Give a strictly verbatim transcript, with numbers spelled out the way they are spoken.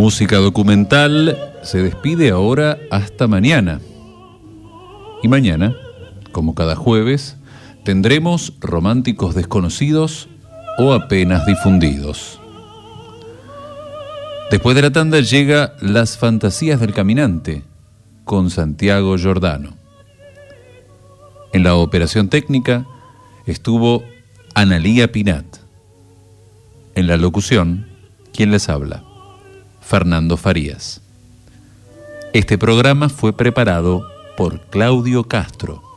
Música documental se despide ahora hasta mañana. Y mañana, como cada jueves, tendremos Románticos Desconocidos o Apenas Difundidos. Después de la tanda llega Las Fantasías del Caminante con Santiago Giordano. En la operación técnica estuvo Analía Pinat. En la locución, ¿quién les habla? Fernando Farías. Este programa fue preparado por Claudio Castro.